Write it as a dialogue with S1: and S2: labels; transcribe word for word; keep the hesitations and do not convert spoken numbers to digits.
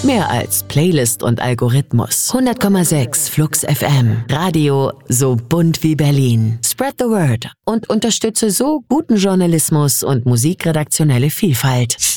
S1: Mehr als Playlist und Algorithmus. hundert Komma sechs Flux F M. Radio so bunt wie Berlin. Spread the word und unterstütze so guten Journalismus und musikredaktionelle Vielfalt.